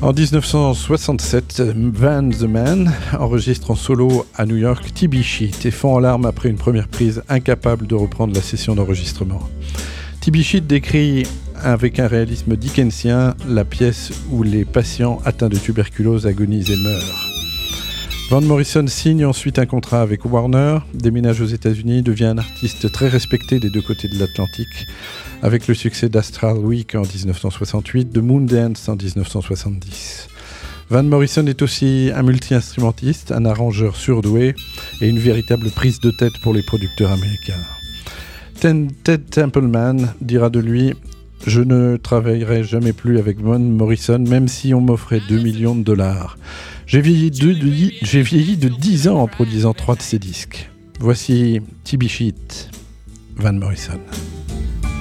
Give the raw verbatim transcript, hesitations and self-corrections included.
En dix-neuf cent soixante-sept, Van the Man enregistre en solo à New York T B Sheet et fond en larmes après une première prise, incapable de reprendre la session d'enregistrement. T B Sheet décrit avec un réalisme dickensien la pièce où les patients atteints de tuberculose agonisent et meurent. Van Morrison signe ensuite un contrat avec Warner, déménage aux États-Unis, devient un artiste très respecté des deux côtés de l'Atlantique, avec le succès d'Astral Week en dix-neuf cent soixante-huit, de Moondance en dix-neuf cent soixante-dix. Van Morrison est aussi un multi-instrumentiste, un arrangeur surdoué et une véritable prise de tête pour les producteurs américains. Ted Templeman dira de lui « Je ne travaillerai jamais plus avec Van Morrison, même si on m'offrait deux millions de dollars. J'ai vieilli de, de, j'ai vieilli de dix ans en produisant trois de ses disques. » Voici T B Sheet, Van Morrison.